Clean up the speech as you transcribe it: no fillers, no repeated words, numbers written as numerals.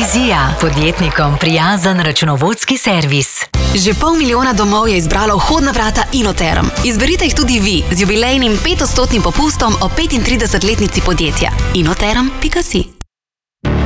Vizija. Podjetnikom prijazen računovodski servis. Že 500 000 domov je izbralo vhodna vrata Inoterm. Izberite jih tudi vi z jubilejnim 5% popustom o 35-letnici podjetja. Inoterm.si